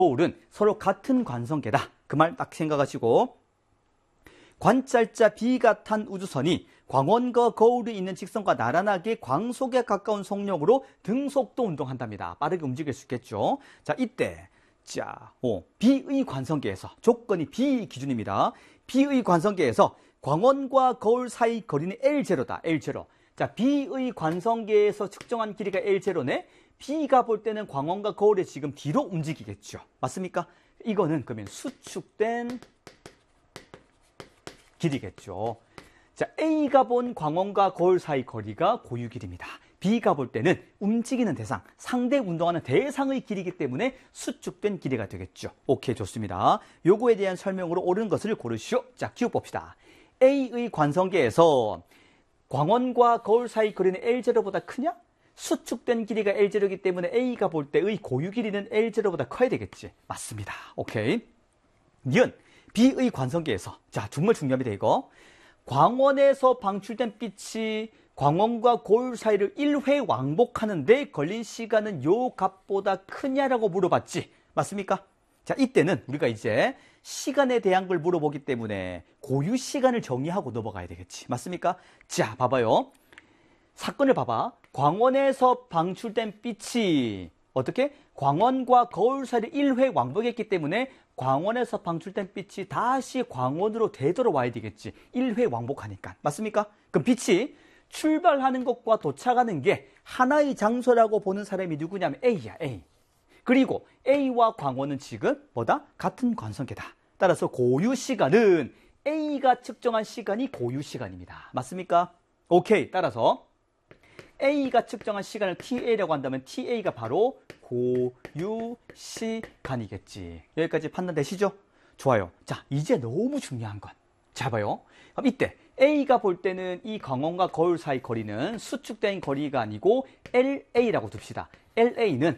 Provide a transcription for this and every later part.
거울은 서로 같은 관성계다. 그 말 딱 생각하시고, 관찰자 B가 탄 우주선이 광원과 거울이 있는 직선과 나란하게 광속에 가까운 속력으로 등속도 운동한답니다. 빠르게 움직일 수 있겠죠. 자, 이때 B의 관성계에서, 조건이 B 기준입니다. B의 관성계에서 광원과 거울 사이 거리는 L0다. L0. 자, B의 관성계에서 측정한 길이가 L0네. B가 볼 때는 광원과 거울이 지금 뒤로 움직이겠죠. 맞습니까? 이거는 그러면 수축된 길이겠죠. 자, A가 본 광원과 거울 사이 거리가 고유 길이입니다. B가 볼 때는 움직이는 대상, 상대 운동하는 대상의 길이기 때문에 수축된 길이가 되겠죠. 오케이, 좋습니다. 요거에 대한 설명으로 옳은 것을 고르시오. 자, 기억 봅시다. A의 관성계에서 광원과 거울 사이 거리는 L0보다 크냐? 수축된 길이가 L0이기 때문에 A가 볼 때의 고유 길이는 L0보다 커야 되겠지. 맞습니다. 오케이. 니은 B의 관성계에서, 자, 정말 중요합니다, 이거. 광원에서 방출된 빛이 광원과 거울 사이를 1회 왕복하는데 걸린 시간은 요 값보다 크냐라고 물어봤지. 맞습니까? 자, 이때는 우리가 이제 시간에 대한 걸 물어보기 때문에 고유 시간을 정의하고 넘어가야 되겠지. 맞습니까? 자, 봐봐요. 사건을 봐봐. 광원에서 방출된 빛이 어떻게? 광원과 거울 사이를 1회 왕복했기 때문에 광원에서 방출된 빛이 다시 광원으로 되돌아와야 되겠지. 1회 왕복하니까. 맞습니까? 그럼 빛이 출발하는 것과 도착하는 게 하나의 장소라고 보는 사람이 누구냐면 A야, A. 그리고 A와 광원은 지금 뭐다? 같은 관성계다. 따라서 고유 시간은 A가 측정한 시간이 고유 시간입니다. 맞습니까? 오케이. 따라서 A가 측정한 시간을 TA라고 한다면 TA가 바로 고유 시간이겠지. 여기까지 판단되시죠? 좋아요. 자, 이제 너무 중요한 건. 자, 봐요. 그럼 이때 A가 볼 때는 이 광원과 거울 사이 거리는 수축된 거리가 아니고 LA라고 둡시다. LA는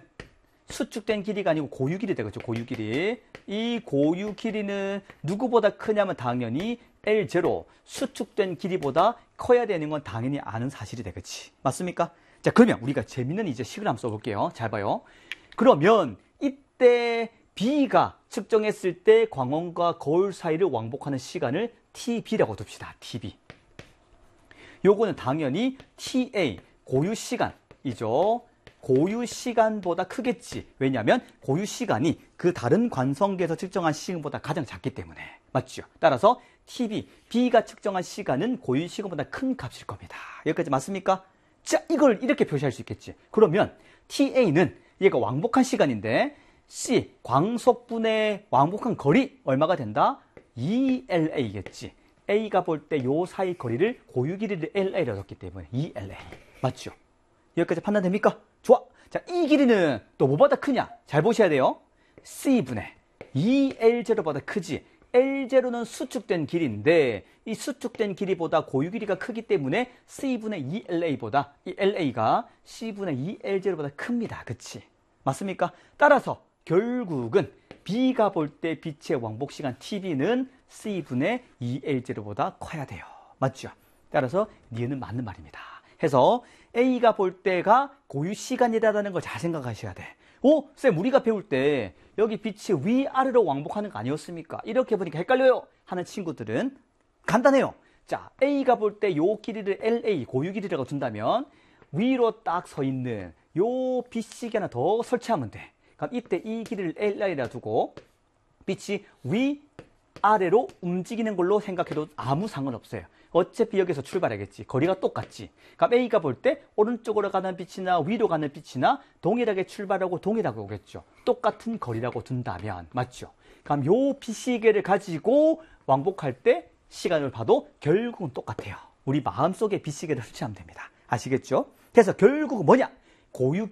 수축된 길이가 아니고 고유 길이 되겠죠. 고유 길이. 이 고유 길이는 누구보다 크냐면 당연히 L0, 수축된 길이보다 커야 되는 건 당연히 아는 사실이 되겠지. 맞습니까? 자, 그러면 우리가 재밌는 이제 식을 한번 써볼게요. 잘 봐요. 그러면 이때 B가 측정했을 때 광원과 거울 사이를 왕복하는 시간을 TB라고 둡시다. TB. 요거는 당연히 TA, 고유 시간이죠. 고유 시간보다 크겠지. 왜냐하면 고유 시간이 그 다른 관성계에서 측정한 시간보다 가장 작기 때문에. 맞죠? 따라서 TB, B가 측정한 시간은 고유 시간보다 큰 값일 겁니다. 여기까지 맞습니까? 자, 이걸 이렇게 표시할 수 있겠지. 그러면 TA는 얘가 왕복한 시간인데 C, 광속분의 왕복한 거리 얼마가 된다? 2LA겠지. A가 볼 때 요 사이 거리를 고유 길이를 LA라고 했기 때문에 2LA. 맞죠? 여기까지 판단됩니까? 좋아. 자, 이 길이는 또 뭐보다 크냐? 잘 보셔야 돼요. C분의 2L0보다 크지. L0는 수축된 길이인데 이 수축된 길이보다 고유 길이가 크기 때문에 C분의 2LA보다 이 LA가 C분의 2L0보다 큽니다. 그치? 맞습니까? 따라서 결국은 B가 볼 때 빛의 왕복 시간 TB는 C분의 2L0보다 커야 돼요. 맞죠? 따라서 니은은 맞는 말입니다. 해서 A가 볼 때가 고유 시간이라는 걸 잘 생각하셔야 돼. 오, 쌤, 우리가 배울 때 여기 빛이 위아래로 왕복하는 거 아니었습니까? 이렇게 보니까 헷갈려요 하는 친구들은 간단해요. 자, A가 볼 때 요 길이를 LA, 고유 길이라고 둔다면 위로 딱 서 있는 요 빛시계 하나 더 설치하면 돼. 그럼 이때 이 길이를 LA라 두고 빛이 위아래로 움직이는 걸로 생각해도 아무 상관없어요. 어차피 여기서 출발하겠지. 거리가 똑같지. 그럼 A가 볼 때 오른쪽으로 가는 빛이나 위로 가는 빛이나 동일하게 출발하고 동일하게 오겠죠. 똑같은 거리라고 둔다면. 맞죠? 그럼 요 빛시계를 가지고 왕복할 때 시간을 봐도 결국은 똑같아요. 우리 마음속에 빛시계를 설치하면 됩니다. 아시겠죠? 그래서 결국은 뭐냐? 고유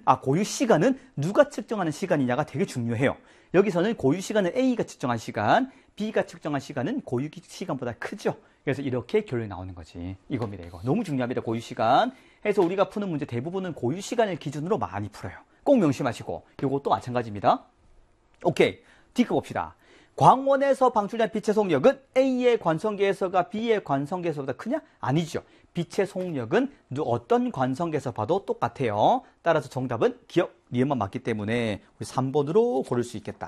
시간은 누가 측정하는 시간이냐가 되게 중요해요. 여기서는 고유 시간은 A가 측정한 시간, B가 측정한 시간은 고유 시간보다 크죠. 그래서 이렇게 결론이 나오는 거지. 이겁니다, 이거. 너무 중요합니다, 고유 시간. 해서 우리가 푸는 문제 대부분은 고유 시간을 기준으로 많이 풀어요. 꼭 명심하시고. 이것도 마찬가지입니다. 오케이. D급 봅시다. 광원에서 방출된 빛의 속력은 A의 관성계에서가 B의 관성계에서보다 크냐? 아니죠. 빛의 속력은 어떤 관성계에서 봐도 똑같아요. 따라서 정답은 기억, 리을만 맞기 때문에 우리 3번으로 고를 수 있겠다.